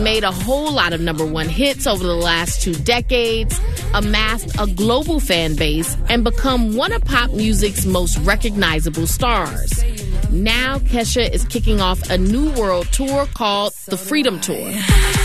Made a whole lot of #1 hits over the last 2 decades, amassed a global fan base, and become one of pop music's most recognizable stars. Now, Kesha is kicking off a new world tour called the Freedom Tour.